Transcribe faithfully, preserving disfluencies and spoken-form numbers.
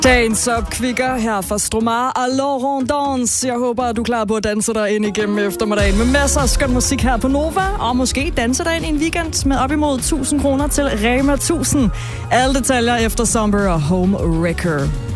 Dagens opkvikker her fra Stromae og Laurent Dans. Jeg håber, at du er klar på at danse dig ind igennem eftermiddagen med masser af skøn musik her på Nova. Og måske danse dig ind i en weekend med op imod tusind kroner til Rema tusind. Alle detaljer efter Somber og Home Wrecker.